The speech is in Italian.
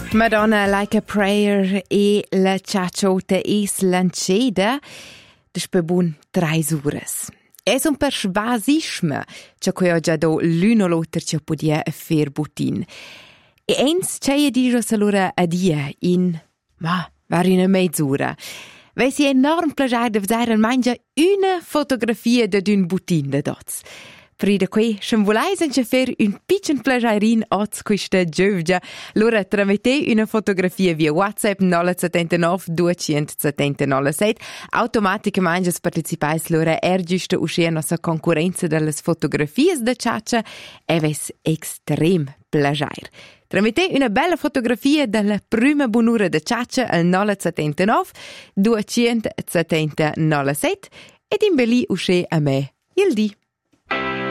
Madonna Like a Prayer e la ciaciota is lanceda despe bun 3 ures. Es un persvasisme ciò che ho già do l'uno l'altro ci podia fer butin. E eins c'è dire allora a dia in vari una mezz'ora. Vesi enorm piacere di vedere mangia una fotografia d'un butin da dots. Prida qui, se volais anche fer un piccolo plagiarin oz questa giovgia, allora tramite una fotografia via WhatsApp 079 279 7, automaticamente participais l'ora giusto uscire nostra concorrenza delle fotografie da ciaccia e ves extrem plagiar. Tramite una bella fotografia della prima bonura da ciaccia al 079 279 7 ed in belli uscire a me il di.